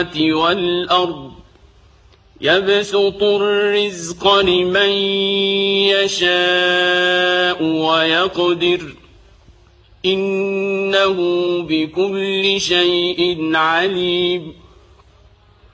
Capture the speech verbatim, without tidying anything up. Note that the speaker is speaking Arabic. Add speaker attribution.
Speaker 1: والأرض يبسط الرزق لمن يشاء ويقدر إنه بكل شيء عليم